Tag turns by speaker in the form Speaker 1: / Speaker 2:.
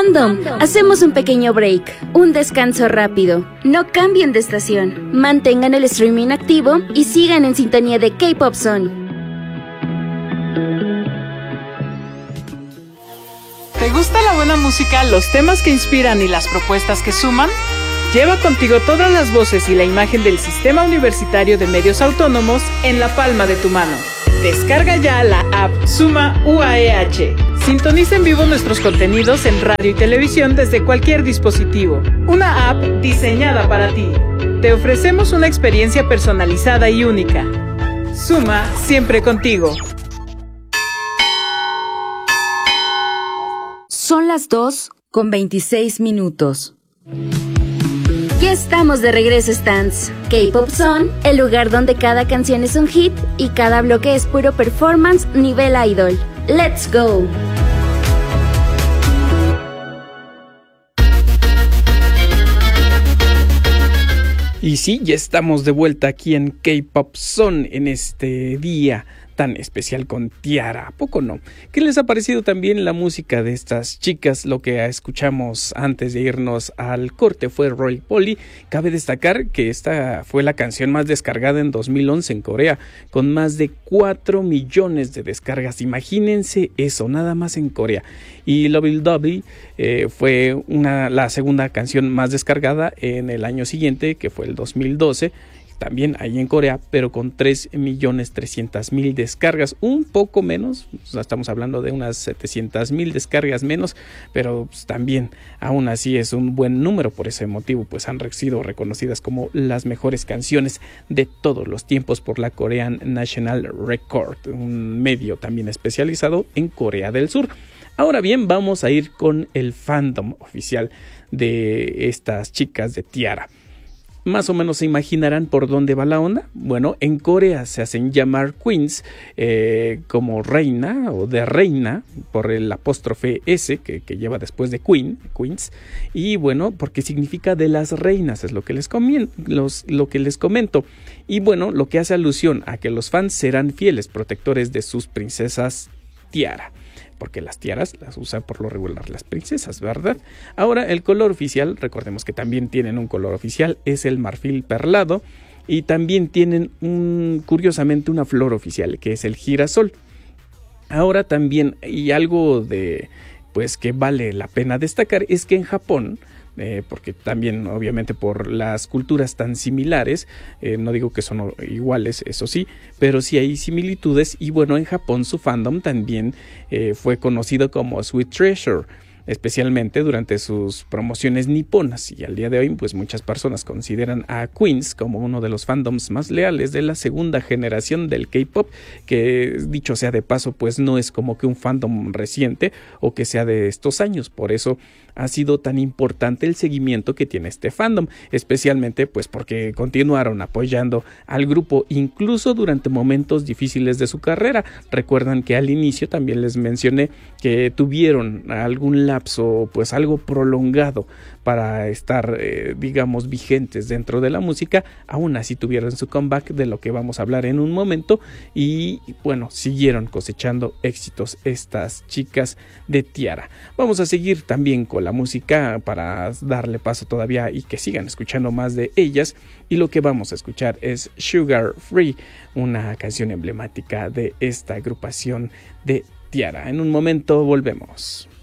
Speaker 1: Fandom, hacemos un pequeño break, un descanso rápido. No cambien de estación, mantengan el streaming activo y sigan en sintonía de K-Pop Zone.
Speaker 2: ¿Te gusta la buena música, los temas que inspiran y las propuestas que suman? Lleva contigo todas las voces y la imagen del Sistema Universitario de Medios Autónomos en la palma de tu mano. Descarga ya la app Suma UAEH. Sintoniza en vivo nuestros contenidos en radio y televisión desde cualquier dispositivo. Una app diseñada para ti. Te ofrecemos una experiencia personalizada y única. Suma siempre contigo.
Speaker 1: Son las 2:26. Ya estamos de regreso, Stans. K-Pop Zone, el lugar donde cada canción es un hit y cada bloque es puro performance nivel idol. ¡Let's go!
Speaker 3: Y sí, ya estamos de vuelta aquí en K-Pop Zone en este día tan especial con T-ara, ¿a poco no? ¿Qué les ha parecido también la música de estas chicas? Lo que escuchamos antes de irnos al corte fue Roly Poly. Cabe destacar que esta fue la canción más descargada en 2011 en Corea, con más de 4 millones de descargas. Imagínense eso, nada más en Corea. Y Lovely Dovey fue la segunda canción más descargada en el año siguiente, que fue el 2012. También ahí en Corea, pero con 3.300.000 descargas, un poco menos, estamos hablando de unas 700.000 descargas menos, pero pues, también aún así es un buen número. Por ese motivo pues han sido reconocidas como las mejores canciones de todos los tiempos por la Korean National Record, un medio también especializado en Corea del Sur. Ahora bien, vamos a ir con el fandom oficial de estas chicas de T-ara. Más o menos se imaginarán por dónde va la onda. Bueno, en Corea se hacen llamar queens como reina o de reina por el apóstrofe S que lleva después de queens. Y bueno, porque significa de las reinas, es lo que les comento. Y bueno, lo que hace alusión a que los fans serán fieles protectores de sus princesas T-ara. Porque las tiaras las usan por lo regular las princesas, ¿verdad? Ahora, el color oficial, recordemos que también tienen un color oficial, es el marfil perlado. Y también tienen, curiosamente, una flor oficial, que es el girasol. Ahora también, y algo de, pues que vale la pena destacar, es que en Japón, porque también obviamente por las culturas tan similares, no digo que son iguales, eso sí, pero sí hay similitudes. Y bueno, en Japón su fandom también fue conocido como Sweet Treasure, especialmente durante sus promociones niponas, y al día de hoy pues muchas personas consideran a Queens como uno de los fandoms más leales de la segunda generación del K-pop, que dicho sea de paso pues no es como que un fandom reciente o que sea de estos años. Por eso ha sido tan importante el seguimiento que tiene este fandom, especialmente pues porque continuaron apoyando al grupo incluso durante momentos difíciles de su carrera. Recuerdan que al inicio también les mencioné que tuvieron algún lapso, pues algo prolongado para estar, digamos, vigentes dentro de la música. Aún así tuvieron su comeback, de lo que vamos a hablar en un momento, y bueno, siguieron cosechando éxitos estas chicas de T-ara. Vamos a seguir también con la música para darle paso todavía y que sigan escuchando más de ellas, y lo que vamos a escuchar es Sugar Free, una canción emblemática de esta agrupación de T-ara. En un momento volvemos.